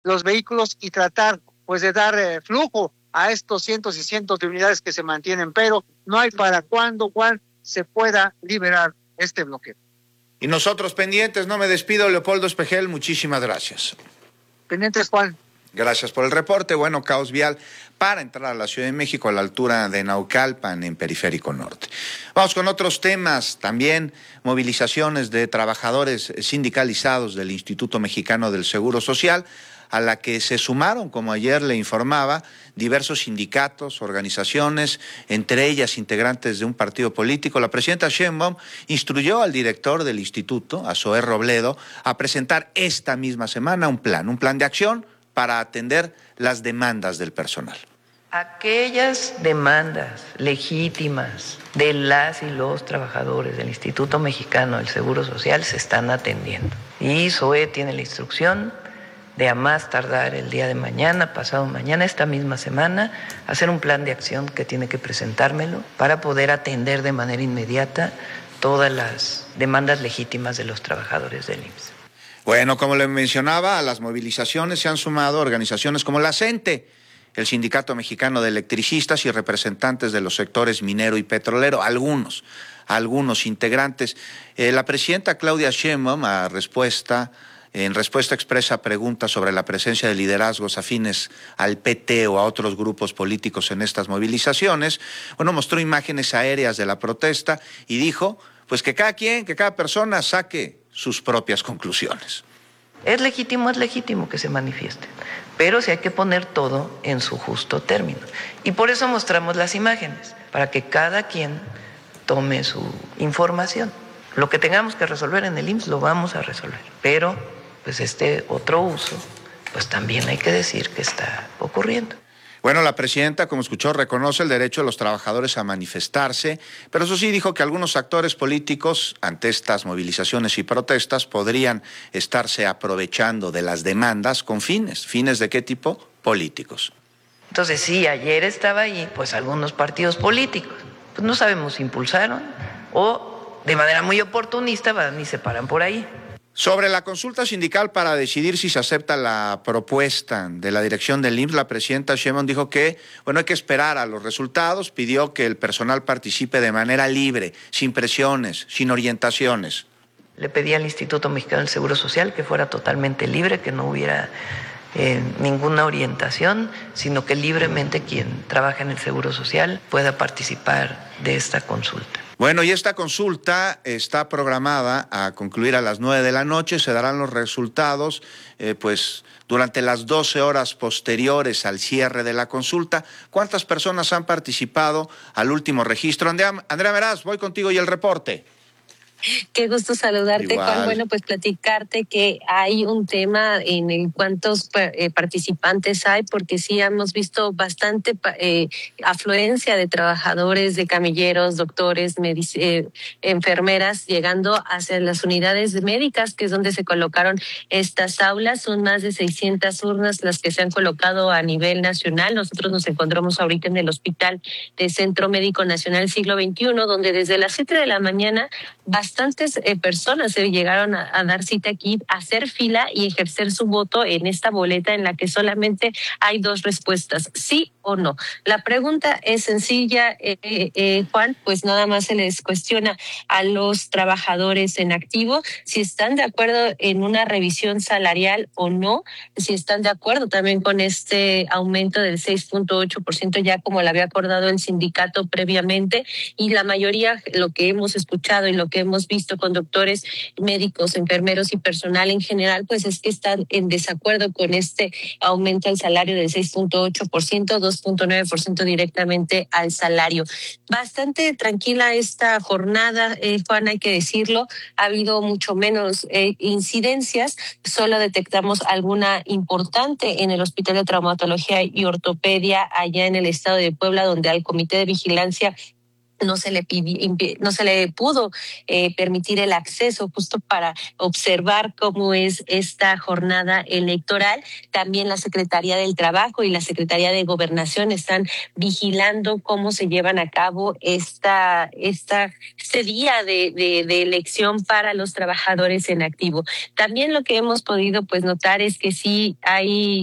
los vehículos y tratar pues de dar flujo a estos cientos y cientos de unidades que se mantienen, pero no hay para cuándo, Juan, se pueda liberar este bloqueo. Y nosotros pendientes, no me despido, Leopoldo Espejel, muchísimas gracias. Pendientes, Juan. Gracias por el reporte. Bueno, caos vial para entrar a la Ciudad de México a la altura de Naucalpan, en Periférico Norte. Vamos con otros temas, también movilizaciones de trabajadores sindicalizados del Instituto Mexicano del Seguro Social, a la que se sumaron, como ayer le informaba, diversos sindicatos, organizaciones, entre ellas integrantes de un partido político. La presidenta Sheinbaum instruyó al director del instituto, a Zoé Robledo, a presentar esta misma semana un plan de acción para atender las demandas del personal. Aquellas demandas legítimas de las y los trabajadores del Instituto Mexicano del Seguro Social se están atendiendo. Y Zoé tiene la instrucción de a más tardar el día de mañana, pasado mañana, esta misma semana, hacer un plan de acción que tiene que presentármelo para poder atender de manera inmediata todas las demandas legítimas de los trabajadores del IMSS. Bueno, como le mencionaba, a las movilizaciones se han sumado organizaciones como la CENTE, el Sindicato Mexicano de Electricistas y representantes de los sectores minero y petrolero, algunos integrantes. La presidenta Claudia Sheinbaum, en respuesta expresa a preguntas sobre la presencia de liderazgos afines al PT o a otros grupos políticos en estas movilizaciones, mostró imágenes aéreas de la protesta y dijo, pues que cada persona saque sus propias conclusiones. Es legítimo que se manifiesten, pero sí hay que poner todo en su justo término. Y por eso mostramos las imágenes, para que cada quien tome su información. Lo que tengamos que resolver en el IMSS lo vamos a resolver, pero pues este otro uso, pues también hay que decir que está ocurriendo. Bueno, la presidenta, como escuchó, reconoce el derecho de los trabajadores a manifestarse, pero eso sí dijo que algunos actores políticos ante estas movilizaciones y protestas podrían estarse aprovechando de las demandas con fines. ¿Fines de qué tipo? Políticos. Entonces, sí, ayer estaba ahí, pues algunos partidos políticos, pues no sabemos si impulsaron o de manera muy oportunista van y se paran por ahí. Sobre la consulta sindical para decidir si se acepta la propuesta de la dirección del IMSS, la presidenta Sheinbaum dijo que, hay que esperar a los resultados, pidió que el personal participe de manera libre, sin presiones, sin orientaciones. Le pedí al Instituto Mexicano del Seguro Social que fuera totalmente libre, que no hubiera ninguna orientación, sino que libremente quien trabaja en el Seguro Social pueda participar de esta consulta. Bueno, y esta consulta está programada a concluir a las 9 de la noche. Se darán los resultados, durante las 12 horas posteriores al cierre de la consulta. ¿Cuántas personas han participado al último registro? Andrea Meraz, voy contigo y el reporte. Qué gusto saludarte, Igual. Juan. Bueno, pues platicarte que hay un tema en el cuántos participantes hay, porque sí hemos visto bastante afluencia de trabajadores, de camilleros, doctores, enfermeras llegando hacia las unidades médicas, que es donde se colocaron estas aulas. Son más de 600 urnas las que se han colocado a nivel nacional. Nosotros nos encontramos ahorita en el Hospital de Centro Médico Nacional Siglo XXI, donde desde las 7 de la mañana bastantes personas se llegaron a dar cita aquí, a hacer fila y ejercer su voto en esta boleta en la que solamente hay dos respuestas, sí o no. La pregunta es sencilla, Juan, pues nada más se les cuestiona a los trabajadores en activo si están de acuerdo en una revisión salarial o no, si están de acuerdo también con este aumento del 6.8%, ya como lo había acordado el sindicato previamente, y la mayoría, lo que hemos escuchado y lo que hemos visto con doctores, médicos, enfermeros y personal en general, pues es que están en desacuerdo con este aumento al salario del 6.8%, 2.9% directamente al salario. Bastante tranquila esta jornada, Juan, hay que decirlo. Ha habido mucho menos incidencias. Solo detectamos alguna importante en el Hospital de Traumatología y Ortopedia allá en el estado de Puebla, donde al Comité de Vigilancia no se le pudo permitir el acceso justo para observar cómo es esta jornada electoral. También la Secretaría del Trabajo y la Secretaría de Gobernación están vigilando cómo se llevan a cabo este día de elección para los trabajadores en activo. También lo que hemos podido notar es que sí hay